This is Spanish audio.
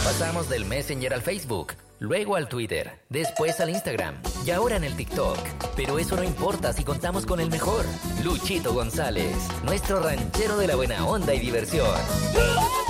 Pasamos del Messenger al Facebook, luego al Twitter, después al Instagram y ahora en el TikTok. Pero eso no importa si contamos con el mejor, Luchito González, nuestro ranchero de la buena onda y diversión.